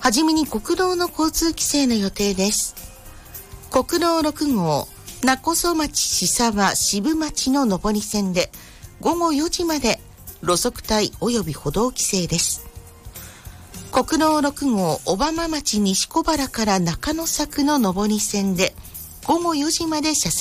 はじめに国道の交通規制の予定です。国道6号、勿来町志沢渋町の上り線で午後4時まで路側帯及び歩道規制です。国道6号、小浜町西小原から中野佐久の上り線で午後4時まで車線